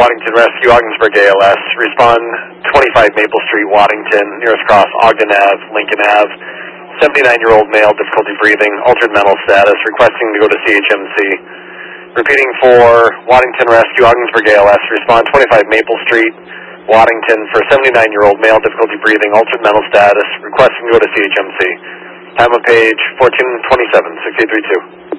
Waddington Rescue, Ogdensburg ALS. Respond 25 Maple Street, Waddington, nearest cross Ogden Ave, Lincoln Ave. 79-year-old male, difficulty breathing, altered mental status, requesting to go to CHMC. Repeating for Waddington Rescue, Ogdensburg ALS. Respond 25 Maple Street, Waddington, for 79-year-old male, difficulty breathing, altered mental status, requesting to go to CHMC. Time of page 1427, 6832.